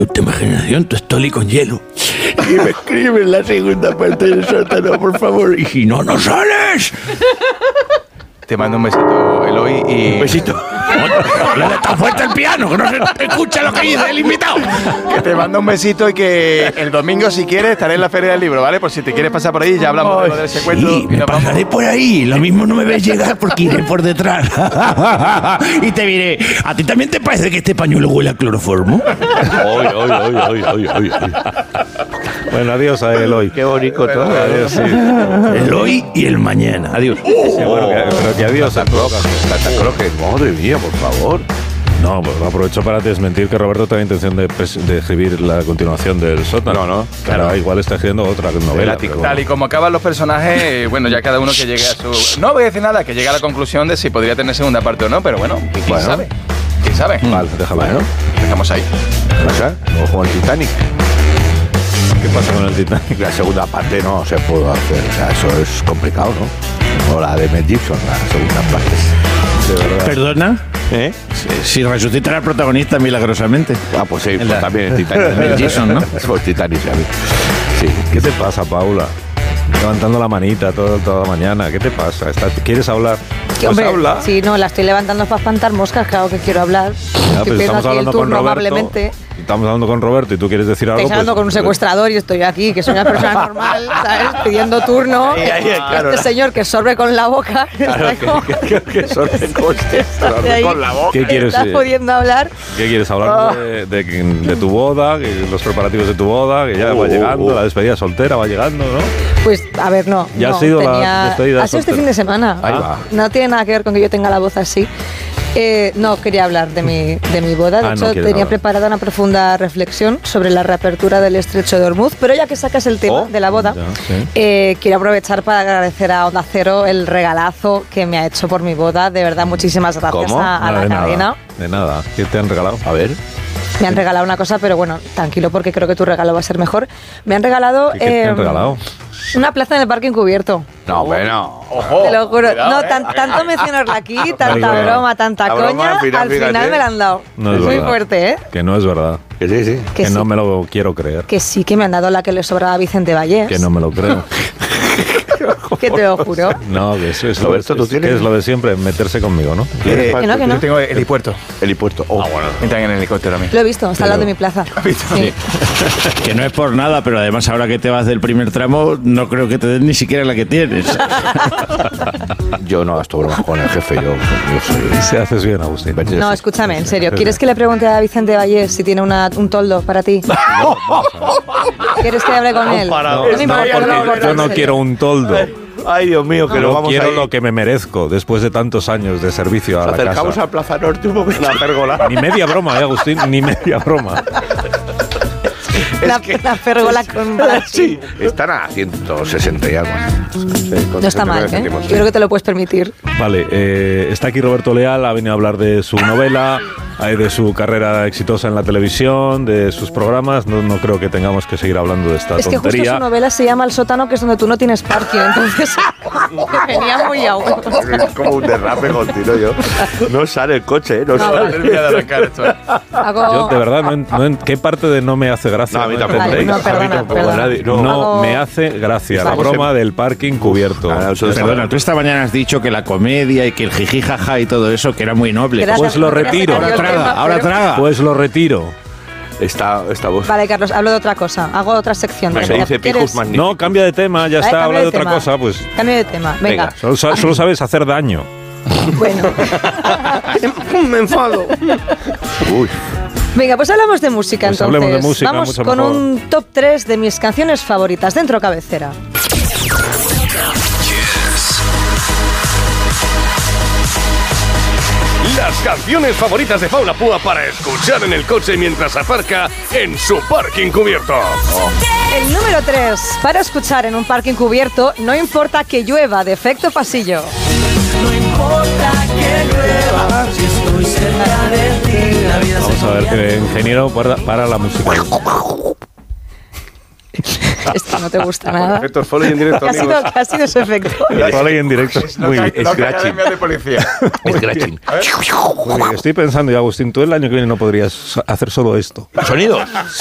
Tu imaginación, tu estoli con hielo. Y me escribe en la segunda parte del sótano, por favor. Y si no, no sales. Te mando un besito, Eloy, y... Un besito. Le da tan fuerte el piano que no se escucha lo que dice el invitado. Que te mando un besito y que el domingo, si quieres, estaré en la Feria del Libro, ¿vale? Por si te quieres pasar por ahí, ya hablamos de lo del secuestro. Sí, me pasaré por ahí. Lo mismo no me ves llegar porque iré por detrás. Y te diré, ¿a ti también te parece que este pañuelo huele a cloroformo? Bueno, adiós a Eloy. Qué bonito todo. Adiós, sí. Eloy y el mañana. Adiós. Sí, bueno, pero que adiós a todos. Madre mía, por favor. No, pues aprovecho para desmentir que Roberto tenga intención de escribir la continuación del sótano. No, Claro, igual está escribiendo otra novela. Pero Tal y como acaban los personajes, bueno, ya cada uno que llegue a su... No voy a decir nada, que llegue a la conclusión de si podría tener segunda parte o no, pero bueno, ¿quién sabe? ¿Quién sabe? Vale, déjalo. Bueno, dejamos ahí. Ojo al Titanic. ¿Qué pasa con el Titanic? La segunda parte no se pudo hacer. O sea, eso es complicado, ¿no? O la de Mel Gibson, la segunda parte. De verdad. ¿Perdona? ¿Eh? Si resucita al protagonista milagrosamente. Ah, pues sí, pues también el Titanic. Mel Gibson, ¿no? Pues Titanic, ¿sabes? Sí. ¿Qué te pasa, Paula? Levantando la manita toda la mañana. ¿Qué te pasa? ¿Quieres hablar? Que, Pues hombre, habla. sí, no, la estoy levantando para espantar moscas, claro que quiero hablar. Ya, Estoy pues pidiendo estamos aquí el hablando con turno Roberto. amablemente. Estamos hablando con Roberto y tú quieres decir algo. Estáis hablando con un secuestrador y estoy aquí, que soy una persona normal, ¿sabes? Pidiendo turno. claro. Este señor que sorbe con la boca. Claro, que sorbe con la boca. ¿Qué quieres? ¿Estás pudiendo hablar? ¿Qué quieres hablar de tu boda, los preparativos de tu boda, que ya va llegando, la despedida soltera va llegando, ¿no? Pues, a ver, no. Ya no, ha sido la despedida Ha sido este soltera. fin de semana. Ahí va. No tiene nada que ver con que yo tenga la voz así. No quería hablar de mi boda. De Ah, no hecho, quieres tenía hablar. preparada una profunda reflexión sobre la reapertura del Estrecho de Hormuz, pero ya que sacas el tema de la boda, ya, sí. quiero aprovechar para agradecer a Onda Cero el regalazo que me ha hecho por mi boda. De verdad, muchísimas gracias ¿Cómo? a la cadena. De nada. ¿Qué te han regalado? A ver. Me han regalado una cosa, pero bueno, tranquilo porque creo que tu regalo va a ser mejor. Me han regalado... ¿Qué te han regalado? Una plaza en el parque encubierto. No, bueno. Te lo juro. No, tanto mencionarla aquí, tanta verdad. broma, tanta La coña, broma, al final fíjate. me la han dado. No es muy verdad. fuerte, ¿eh? Que no es verdad. Que sí, sí. Que Que sí, no me lo quiero creer. que sí, que me han dado la que le sobraba a Vicente Vallés. Que no me lo creo. Que te lo juro. No, que eso es, Roberto, ¿tú tienes? que es lo de siempre, meterse conmigo, ¿no? Que no, que no. Yo tengo el helipuerto. Helipuerto. Oh, bueno. Entran en el helicóptero a mí. Lo he visto, está al lado de mi plaza. Sí. Que no es por nada, pero además ahora que te vas del primer tramo, no creo que te den ni siquiera la que tienes. Yo no gasto bromas con el jefe, yo soy... Se haces bien, Agustín. No, escúchame, en serio. ¿Quieres que le pregunte a Vicente Vallés si tiene un toldo para ti? ¿Quieres que hable con él? No, No me importa, porque no me importa, yo en no serio. quiero un toldo. Ay, Dios mío, que lo Yo vamos quiero a ir. lo que me merezco después de tantos años de servicio a la Acercamos casa. a Plaza Norte un poco la pérgola. Ni media broma, Agustín, ni media broma. La pérgola con Sí, Brasil. están a 160 y algo. No está mal, ¿eh? Yo creo que te lo puedes permitir. Vale, está aquí Roberto Leal, ha venido a hablar de su novela, de su carrera exitosa en la televisión, de sus programas. No creo que tengamos que seguir hablando de esta Es que justo tontería. su novela se llama El sótano, que es donde tú no tienes parking, entonces me venía muy a huevo. Es como un derrape continuo yo. No sale el coche, ¿eh? No sale. Termina de arrancar esto. Hago... Yo, de verdad, ¿qué parte de no me hace gracia? No, a mí no tampoco. entendéis? no, perdona, A mí tampoco, perdona. nadie- No Hago- me hace gracia la Vale. broma del parking cubierto. Ah, eso es- Perdona, tú esta mañana has dicho que la comedia y que el jiji jaja y todo eso, que era muy noble. Gracias, Pues lo porque ya se retiro. cayó el Ahora traga, tema, ahora pero- traga. Pues lo retiro. Esta voz. Vale, Carlos, hablo de otra cosa. Hago otra sección. Se dice pijos magníficos. No, cambia de tema, ya Vale, está, cambio habla de otra tema. cosa, pues. Cambio de tema. Venga. Solo sabes hacer daño. Bueno. Me enfado. Uy. Venga, pues hablamos de música Pues entonces. hablemos de música, Vamos mucho con mejor. un top 3 de mis canciones favoritas dentro cabecera. Las canciones favoritas de Paula Púa para escuchar en el coche mientras aparca en su parking cubierto. El número 3, para escuchar en un parking cubierto, no importa que llueva, de Efecto Pasillo. Vamos a ver que ingeniero para la música. Esto no te gusta Con nada. efectos foley en directo, ¿Qué amigos. ha sido ese efecto? Foley en directo. Muy bien. Academia de Policía. Scratching. Muy bien. Estoy pensando, y Agustín, tú el año que viene no podrías hacer solo esto. Sonidos.